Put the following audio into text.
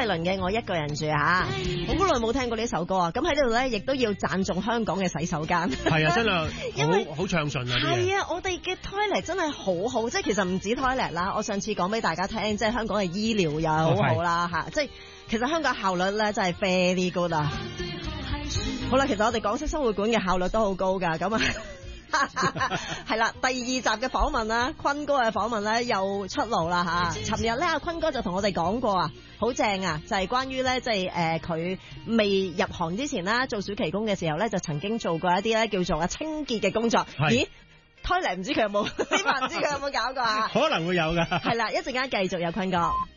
偉倫嘅《我一個人住》嚇，好耐冇聽過呢首歌啊！咁喺呢度咧，亦都要讚頌香港嘅洗手間。 係啊，真係因為好暢順啊！ 係啊，我哋嘅 toilet 真係好好，即係其實唔止 toilet 啦。我上次講俾大家聽，即係香港嘅醫療又好好啦嚇，即係其實香港效率咧真係 very good 啊！好啦，其實我哋港式生活館嘅效率都好高㗎，咁啊。係啦，第二集嘅訪問啦，坤哥嘅訪問咧又出爐啦嚇。尋日咧阿坤哥就同我哋講過啊，好正啊，就係關於咧即係佢未入行之前啦，做暑期工嘅時候咧，就曾經做過一啲咧叫做清潔嘅工作。咦？toilet 唔知佢有冇？呢排唔知佢有冇搞過啊？ 可能會有㗎。 係啦，一陣間繼續有坤哥。